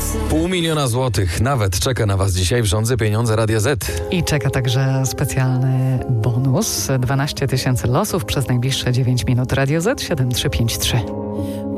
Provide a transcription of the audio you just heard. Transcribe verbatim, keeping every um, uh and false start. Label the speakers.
Speaker 1: Pół miliona złotych nawet czeka na Was dzisiaj w Żądzy Pieniądze Radia Z.
Speaker 2: I czeka także specjalny bonus. dwanaście tysięcy losów przez najbliższe dziewięć minut. Radio Z siedem trzy pięć trzy.